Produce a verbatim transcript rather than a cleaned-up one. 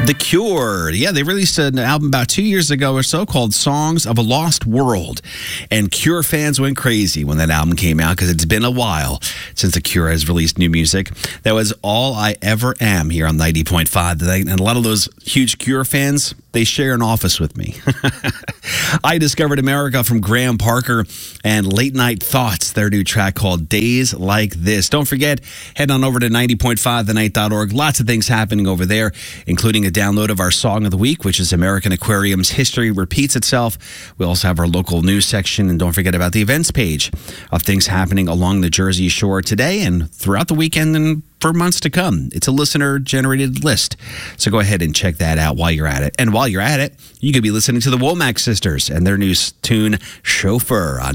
The Cure. Yeah, they released an album about two years ago or so called Songs of a Lost World. And Cure fans went crazy when that album came out because it's been a while since The Cure has released new music. That was All I Ever Am here on ninety point five today. And a lot of those huge Cure fans, they share an office with me. I Discovered America from Graham Parker and Late Night Thoughts, their new track called Days Like This. Don't forget, head on over to ninety point five the night dot org. Lots of things happening over there, including a download of our Song of the Week, which is American Aquarium's History Repeats Itself. We also have our local news section, and don't forget about the events page of things happening along the Jersey Shore today and throughout the weekend and for months to come. It's a listener-generated list, so go ahead and check that out while you're at it. And while you're at it, you could be listening to the Womack Sisters and their new tune, Chauffeur, on